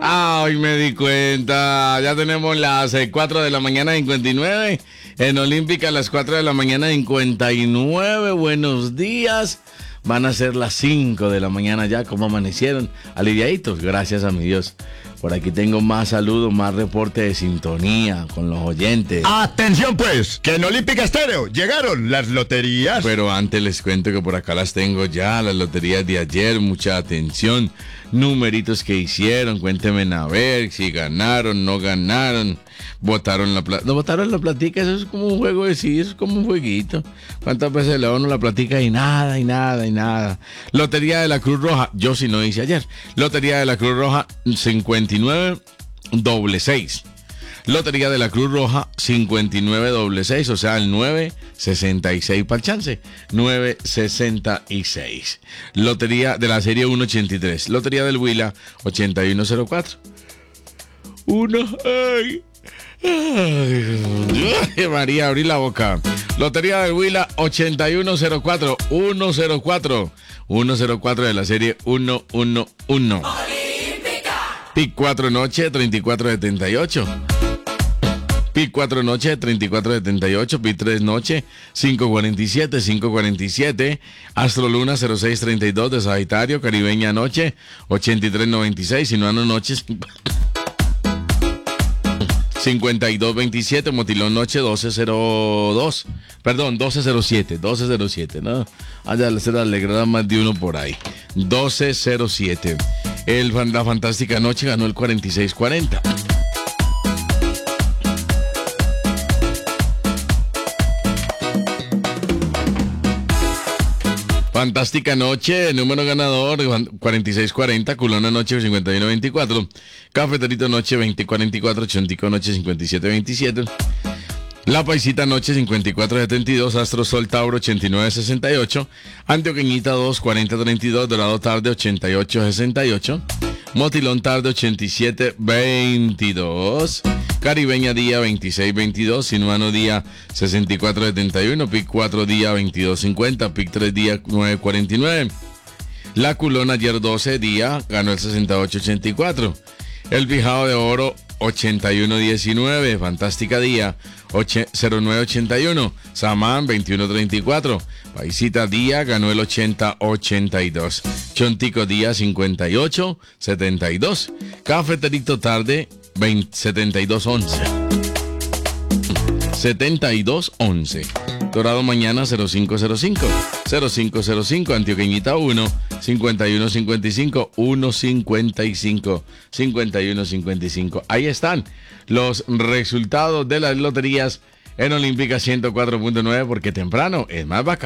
Ay, me di cuenta. Ya tenemos las 4 de la mañana 59. En Olímpica las 4 de la mañana 59. Buenos días. Van a ser las 5 de la mañana ya, como amanecieron. Aliviaditos, gracias a mi Dios. Por aquí tengo más saludos, más reporte de sintonía con los oyentes. Atención pues, que en Olímpica Estéreo llegaron las loterías. Pero antes les cuento que por acá las tengo ya, las loterías de ayer, mucha atención. Numeritos que hicieron, cuéntenme a ver si ganaron, no ganaron. Botaron la plata. No botaron la platica, eso es como un juego de sí, eso es como un jueguito. ¿Cuántas veces le da uno la platica y nada, y nada, y nada? Lotería de la Cruz Roja, yo sí no hice ayer. Lotería de la Cruz Roja 5966. Lotería de la Cruz Roja 5966, o sea, el 966 para el chance. 966. Lotería de la serie 183. Lotería del Huila 8104. Ay, María, abrí la boca. Lotería del Huila 8104. 104 de la serie 111. PIC 4 noche 3478. PIC 4 noche 3478. PIC 3 noche 547. Astroluna 0632 de Sagitario. Caribeña noche 8396. Sinuano noches 5227, Motilón noche 1202. Perdón, 1207, ¿no? Allá se le alegrará más de uno por ahí. 1207. La fantástica noche ganó el 4640. Fantástica noche, número ganador 4640, Culona noche 5124, Cafeterito noche 2044, Chontico noche 5727, La Paisita noche 5472, Astro Sol Tauro 8968, Antioqueñita 2 4032, Dorado tarde 8868, Motilón tarde 8722, Caribeña día 2622, Sinuano día 6471, PIC 4 día 2250, PIC 3 día 949. La Culona ayer 12 día ganó el 6884. El Fijado de Oro 8119, Fantástica día 0981, Samán 2134, Paisita día ganó el 8082, Chontico día 5872, Cafeterito tarde 7211. Dorado mañana 0505. Antioqueñita 1 5155 155 5155. Ahí están los resultados de las loterías en Olímpica 104.9, porque temprano es más bacán.